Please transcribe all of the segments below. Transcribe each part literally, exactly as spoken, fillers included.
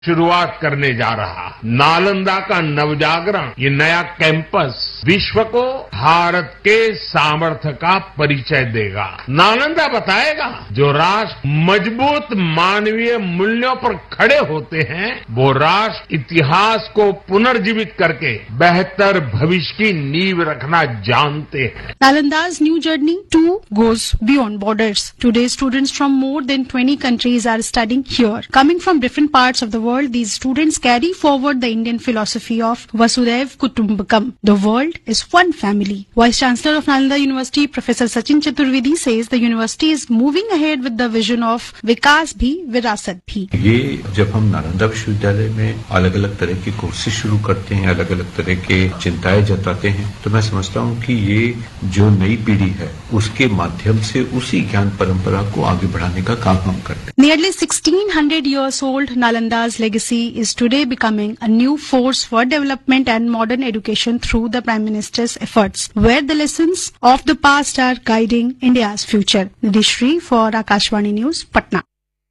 शुरुआत करने जा रहा नालंदा का नवजागरण, ये नया कैंपस विश्व को भारत के सामर्थ्य का परिचय देगा। नालंदा बताएगा जो राष्ट्र मजबूत मानवीय मूल्यों पर खड़े होते हैं वो राष्ट्र इतिहास को पुनर्जीवित करके बेहतर भविष्य की नींव रखना जानते हैं। Nalanda's new journey too goes beyond borders. Today, students from more than twenty countries are studying here. Coming from different parts of the world, these students carry forward the Indian philosophy of Vasudhaiv Kutumbakam. The world is one family. Vice Chancellor of Nalanda University, Professor Sachin Chaturvedi, says the university is moving ahead with the vision of Vikas bhi, Virasat bhi. ये जब हम नालंदा विश्वविद्यालय में अलग अलग तरह के courses शुरू करते हैं, अलग अलग तरह के चिंताएं जताते हैं, तो मैं समझता हूँ कि ये जो नई पीढ़ी है उसके माध्यम से उसी ज्ञान परंपरा को आगे बढ़ाने का काम हम करते हैं। Nearly sixteen hundred years old, Nalanda's legacy is today becoming a new force for development and modern education through the Prime Minister's efforts, where the lessons of the past are guiding India's future. Nidhishri for Akashvani News, Patna.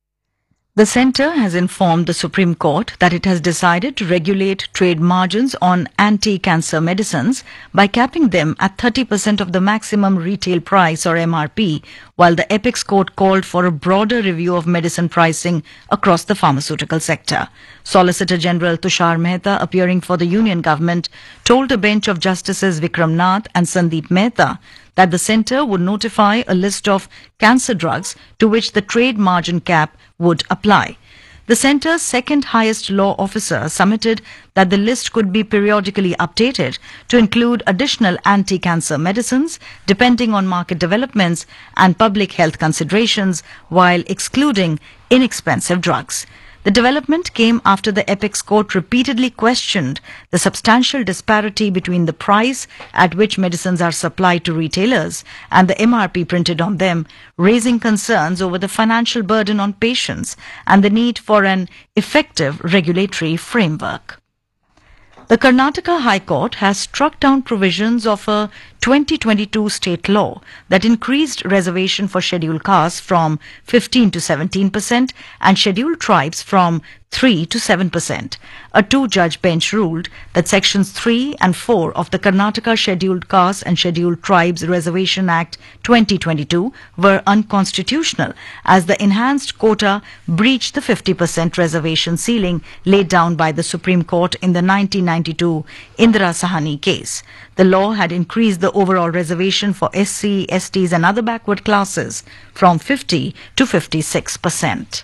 The centre has informed the Supreme Court that it has decided to regulate trade margins on anti-cancer medicines by capping them at thirty percent of the maximum retail price or M R P, while the Apex Court called for a broader review of medicine pricing across the pharmaceutical sector. Solicitor General Tushar Mehta, appearing for the Union Government, told a bench of Justices Vikram Nath and Sandeep Mehta that the centre would notify a list of cancer drugs to which the trade margin cap would apply. The centre's second highest law officer submitted that the list could be periodically updated to include additional anti-cancer medicines depending on market developments and public health considerations while excluding inexpensive drugs. The development came after the Apex Court repeatedly questioned the substantial disparity between the price at which medicines are supplied to retailers and the M R P printed on them, raising concerns over the financial burden on patients and the need for an effective regulatory framework. The Karnataka High Court has struck down provisions of a twenty twenty-two state law that increased reservation for scheduled castes from fifteen to seventeen percent and scheduled tribes from three to seven percent. A two-judge bench ruled that sections three and four of the Karnataka Scheduled Castes and Scheduled Tribes Reservation Act twenty twenty-two were unconstitutional as the enhanced quota breached the fifty percent reservation ceiling laid down by the Supreme Court in the nineteen ninety-two Indira Sahani case. The law had increased the overall reservation for S C, S Ts and other backward classes from fifty to fifty-six percent.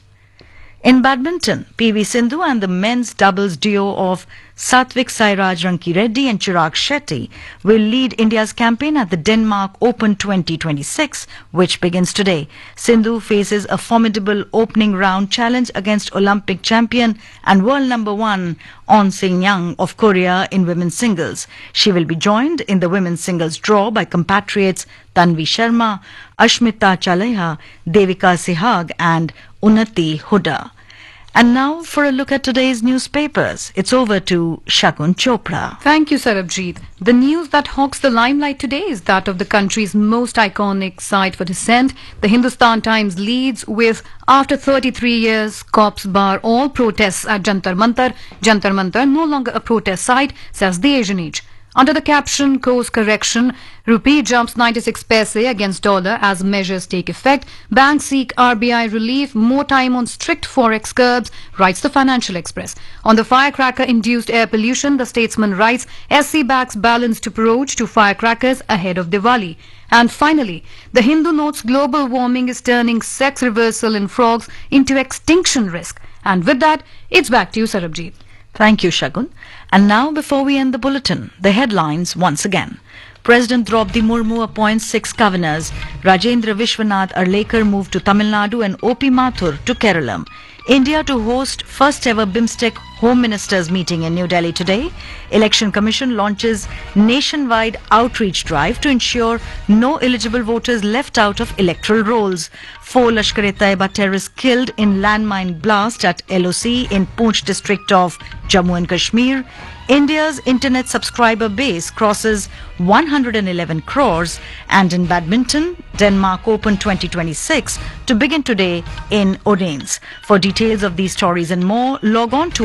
In badminton, P V Sindhu and the men's doubles duo of Satvik Sairaj Rankireddy and Chirag Shetty will lead India's campaign at the Denmark Open twenty twenty-six, which begins today. Sindhu faces a formidable opening round challenge against Olympic champion and world number one On Sing-yang of Korea in women's singles. She will be joined in the women's singles draw by compatriots Tanvi Sharma, Ashmita Chaleha, Devika Sehag and Unnati Huda. And now for a look at today's newspapers. It's over to Shagun Chopra. Thank you, Sarabjeet. The news that hogs the limelight today is that of the country's most iconic site for dissent. The Hindustan Times leads with, after thirty-three years, cops bar all protests at Jantar Mantar. Jantar Mantar no longer a protest site, says the Asian Age. Under the caption, course correction, rupee jumps ninety-six paise against dollar as measures take effect. Banks seek R B I relief, more time on strict forex curbs, writes the Financial Express. On the firecracker-induced air pollution, the Statesman writes, S C backs balanced approach to firecrackers ahead of Diwali. And finally, the Hindu notes global warming is turning sex reversal in frogs into extinction risk. And with that, it's back to you, Sarabjeet. Thank you, Shagun. And now, before we end the bulletin, the headlines once again. President Draupadi Murmu appoints six governors. Rajendra Vishwanath Arlekar moved to Tamil Nadu and O P Mathur to Kerala. India to host first ever BIMSTEC Home Ministers meeting in New Delhi today. Election Commission launches nationwide outreach drive to ensure no eligible voters left out of electoral rolls. Four Lashkar-e-Taiba terrorists killed in landmine blast at L O C in Poonch district of Jammu and Kashmir. India's internet subscriber base crosses one hundred eleven crores, and in badminton, Denmark Open twenty twenty-six to begin today in Odense. For details details of these stories and more, log on to